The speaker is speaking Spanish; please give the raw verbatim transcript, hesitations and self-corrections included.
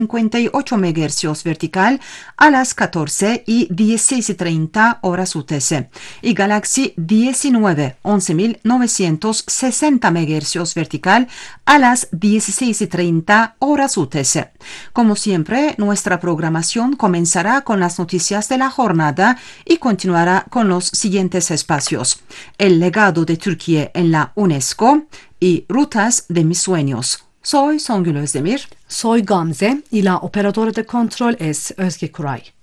cincuenta y ocho megahercios vertical a las catorce y dieciséis y treinta horas U T C y Galaxy diecinueve once mil novecientos sesenta megahercios vertical a las dieciséis y treinta horas U T C. Como siempre, nuestra programación comenzará con las noticias de la jornada y continuará con los siguientes espacios: el legado de Türkiye en la UNESCO y rutas de mis sueños. Soy Songül Özdemir. Soy Gamze y la operadora de control es Özge Kuray.